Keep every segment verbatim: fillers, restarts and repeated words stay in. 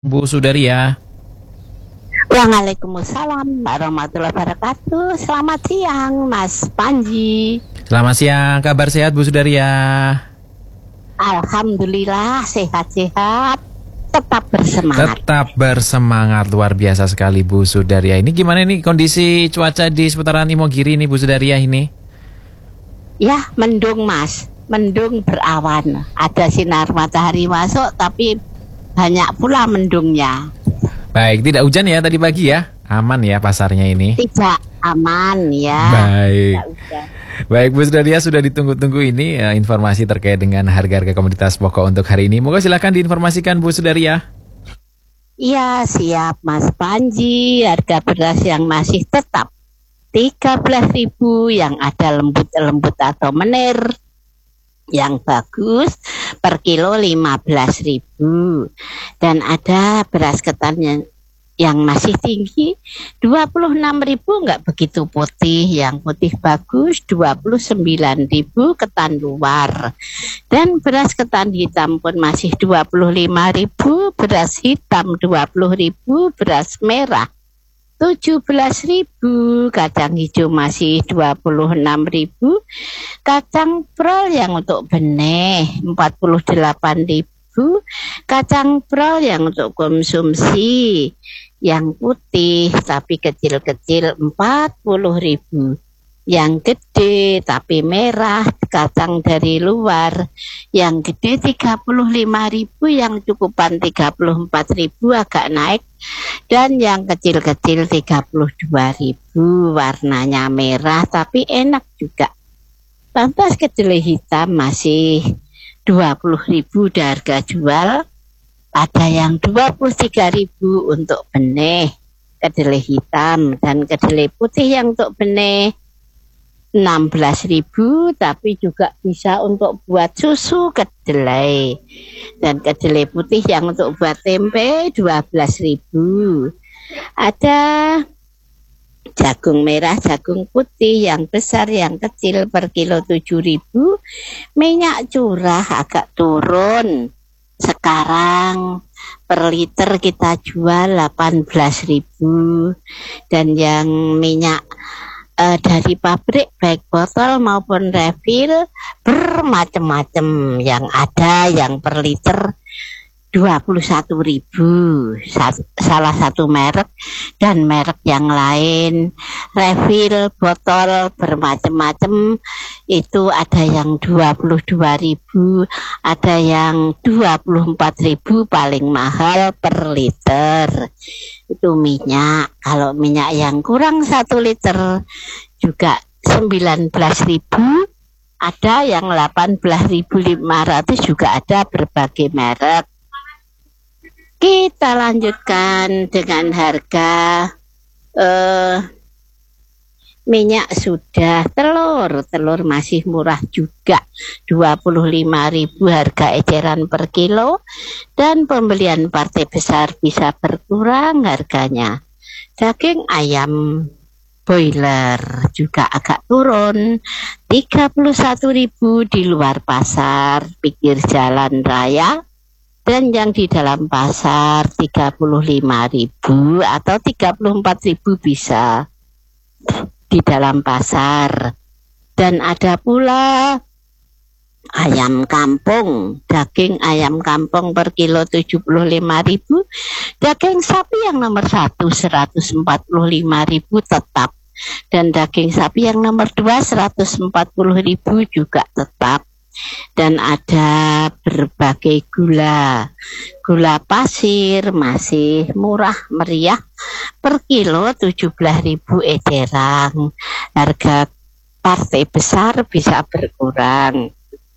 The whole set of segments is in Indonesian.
Bu Sudaria. Waalaikumsalam warahmatullahi wabarakatuh. Selamat siang, Mas Panji. Selamat siang, kabar sehat Bu Sudaria? Alhamdulillah sehat-sehat, tetap bersemangat. Tetap bersemangat, luar biasa sekali Bu Sudaria. Ini gimana nih kondisi cuaca di seputaran Imogiri nih Bu Sudaria ini? Ya, mendung Mas, mendung berawan. Ada sinar matahari masuk, tapi banyak pula mendungnya. Baik, tidak hujan ya tadi pagi ya? Aman ya pasarnya ini? Tidak aman ya. Baik. Baik Bu Sudaria, sudah ditunggu-tunggu ini ya, informasi terkait dengan harga-harga komoditas pokok untuk hari ini. Moga silakan diinformasikan Bu Sudaria. Iya, siap Mas Panji. Harga beras yang masih tetap tiga belas ribu, yang ada lembut-lembut atau menir yang bagus per kilo lima belas ribu, dan ada beras ketan yang, yang masih tinggi dua puluh enam ribu, nggak begitu putih, yang putih bagus dua puluh sembilan ribu ketan luar, dan beras ketan hitam pun masih dua puluh lima ribu, beras hitam dua puluh ribu, beras merah tujuh belas ribu, kacang hijau masih dua puluh enam ribu, kacang prol yang untuk benih empat puluh delapan ribu, kacang prol yang untuk konsumsi yang putih tapi kecil-kecil empat puluh ribu, yang gede tapi merah kacang dari luar yang gede tiga puluh lima ribu, yang cukupan tiga puluh empat ribu agak naik, dan yang kecil-kecil tiga puluh dua ribu, warnanya merah tapi enak juga. Lantas kedelai hitam masih dua puluh ribu harga jual, ada yang dua puluh tiga ribu untuk benih kedelai hitam, dan kedelai putih yang untuk benih enam belas ribu, tapi juga bisa untuk buat susu kedelai, dan kedelai putih yang untuk buat tempe dua belas ribu. Ada jagung merah, jagung putih yang besar, yang kecil per kilo tujuh ribu. Minyak curah agak turun, sekarang per liter kita jual delapan belas ribu, dan yang minyak Uh, dari pabrik baik botol maupun refill bermacam-macam, yang ada yang per liter dua puluh satu ribu, salah satu merek, dan merek yang lain refill botol bermacam-macam itu ada yang dua puluh dua ribu, ada yang dua puluh empat ribu, paling mahal per liter itu minyak. Kalau minyak yang kurang satu liter juga sembilan belas ribu, ada yang delapan belas ribu lima ratus, juga ada berbagai merek. Kita lanjutkan dengan harga eh, minyak sudah. Telur telur masih murah juga, dua puluh lima ribu harga eceran per kilo, dan pembelian partai besar bisa berkurang harganya. Daging ayam broiler juga agak turun, tiga puluh satu ribu di luar pasar pinggir jalan raya, dan yang di dalam pasar tiga puluh lima ribu atau tiga puluh empat ribu bisa di dalam pasar. Dan ada pula ayam kampung, daging ayam kampung per kilo tujuh puluh lima ribu, daging sapi yang nomor satu seratus empat puluh lima ribu tetap, dan daging sapi yang nomor dua seratus empat puluh ribu juga tetap. Dan ada berbagai gula, gula pasir masih murah meriah per kilo tujuh belas ribu eceran, harga partai besar bisa berkurang.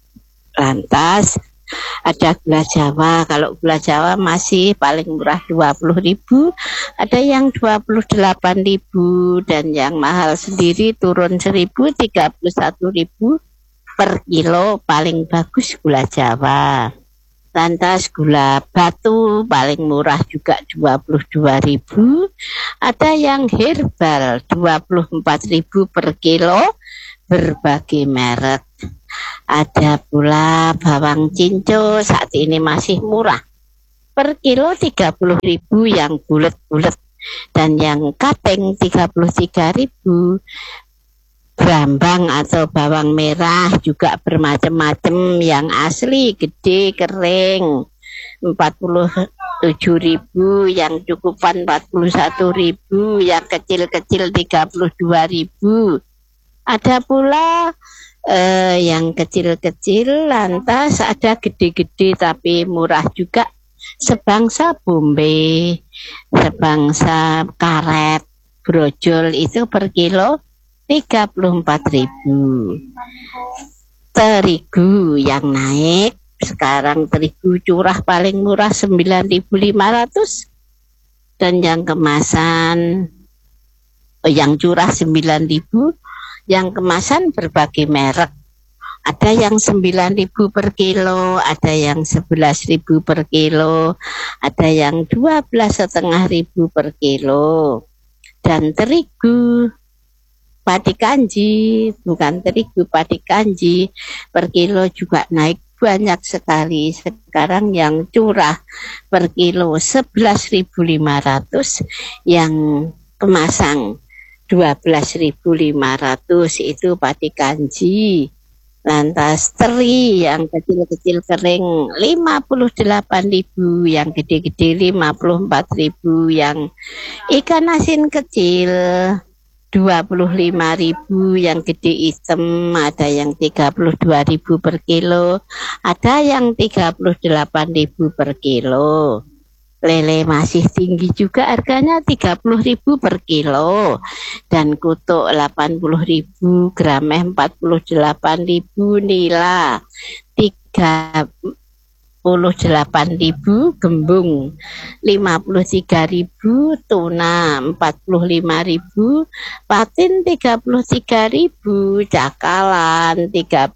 Lantas ada gula Jawa, kalau gula Jawa masih paling murah dua puluh ribu, ada yang dua puluh delapan ribu, dan yang mahal sendiri turun seribu, tiga puluh satu ribu per kilo, paling bagus gula Jawa. Lantas gula batu paling murah juga dua puluh dua ribu, ada yang herbal dua puluh empat ribu per kilo, berbagai merek. Ada pula bawang cinco saat ini masih murah, per kilo tiga puluh ribu yang bulat-bulat, dan yang kaping tiga puluh tiga ribu. Brambang atau bawang merah juga bermacam-macam, yang asli gede kering empat puluh tujuh ribu, yang cukupan empat puluh satu ribu, yang kecil-kecil tiga puluh dua ribu. Ada pula eh, yang kecil-kecil lantas ada gede-gede tapi murah juga, sebangsa Bombay, sebangsa karet, brojol itu per kilo tiga puluh empat ribu. Terigu yang naik, sekarang terigu curah paling murah sembilan ribu lima ratus, dan yang kemasan oh, yang curah sembilan ribu, yang kemasan berbagai merek. Ada yang sembilan ribu per kilo, ada yang sebelas ribu per kilo, ada yang dua belas setengah ribu per kilo. Dan terigu padi kanji, bukan terigu, padi kanji per kilo juga naik banyak sekali. Sekarang yang curah per kilo sebelas ribu lima ratus, yang kemasan dua belas ribu lima ratus, itu padi kanji. Lantas teri yang kecil-kecil kering lima puluh delapan ribu, yang gede-gede lima puluh empat ribu, yang ikan asin kecil dua puluh lima ribu, yang gede hitam ada yang tiga puluh dua ribu per kilo, ada yang tiga puluh delapan ribu per kilo. Lele masih tinggi juga, harganya tiga puluh ribu per kilo, dan kutuk delapan puluh ribu, grameh empat puluh delapan ribu, nila tiga puluh delapan ribu, gembung lima puluh tiga ribu, tuna empat puluh lima ribu, patin tiga puluh tiga ribu, cakalan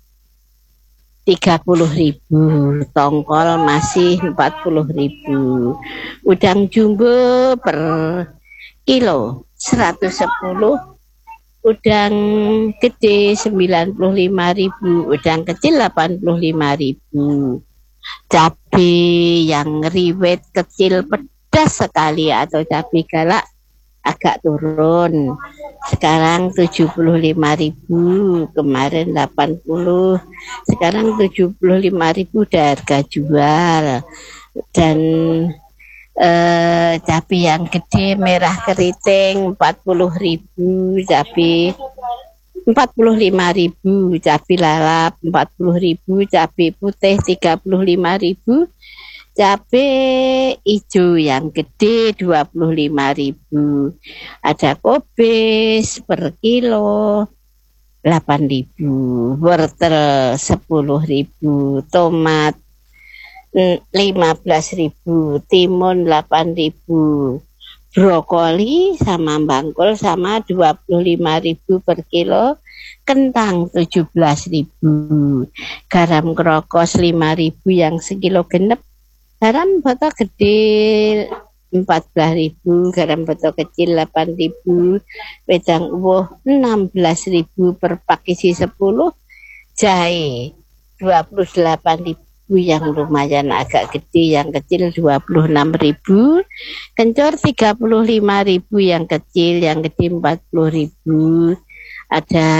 tiga puluh ribu, tongkol masih empat puluh ribu, udang jumbo per kilo seratus sepuluh, udang gede sembilan puluh lima ribu, udang kecil delapan puluh lima ribu. Cabai yang riwet kecil pedas sekali atau cabai galak agak turun, sekarang tujuh puluh lima ribu, kemarin delapan puluh, sekarang tujuh puluh lima ribu udah harga jual. Dan eh, cabai yang gede merah keriting empat puluh ribu, cabai empat puluh lima ribu, cabai lalap empat puluh ribu, cabai putih tiga puluh lima ribu, cabai hijau yang gede dua puluh lima ribu, ada kobis per kilo delapan ribu, wortel sepuluh ribu, tomat lima belas ribu, timun delapan ribu, brokoli sama bangkol sama dua puluh lima ribu per kilo, kentang tujuh belas ribu, garam krokos lima ribu yang sekilo genep, garam botol gede empat belas ribu, garam botol kecil delapan ribu, wedang uwoh enam belas ribu per pak isi sepuluh, jahe dua puluh delapan ribu yang lumayan agak gede, yang kecil dua puluh enam ribu, kencur tiga puluh lima ribu yang kecil, yang gede empat puluh ribu. Ada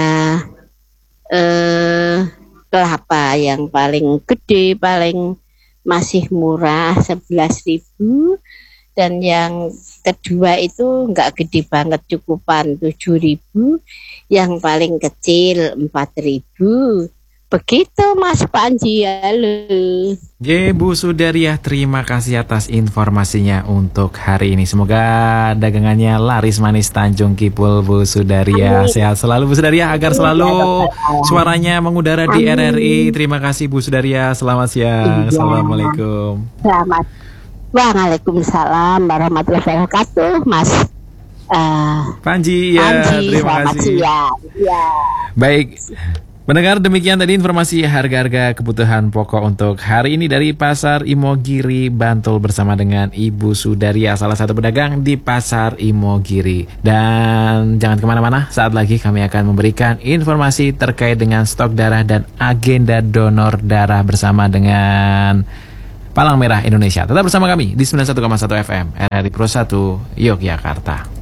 eh, kelapa yang paling gede, paling masih murah sebelas ribu, dan yang kedua itu enggak gede banget, cukupan tujuh ribu, yang paling kecil empat ribu. Begitu Mas Panji, halo. Ye, Bu Sudariah, terima kasih atas informasinya untuk hari ini. Semoga dagangannya laris manis Tanjung Kipul, Bu Sudariah. Sehat selalu Bu Sudariah, agar selalu suaranya mengudara di R R I. Terima kasih Bu Sudariah, selamat siang. Assalamualaikum. Selamat. Waalaikumsalam warahmatullahi wabarakatuh, Mas uh, Panji. Ya, Panji, terima selamat kasih. siang. Ya. Baik. Mendengar demikian tadi informasi harga-harga kebutuhan pokok untuk hari ini dari Pasar Imogiri, Bantul, bersama dengan Ibu Sudariah, salah satu pedagang di Pasar Imogiri. Dan jangan kemana-mana, saat lagi kami akan memberikan informasi terkait dengan stok darah dan agenda donor darah bersama dengan Palang Merah Indonesia. Tetap bersama kami di sembilan puluh satu koma satu F M R R I Pro satu Yogyakarta.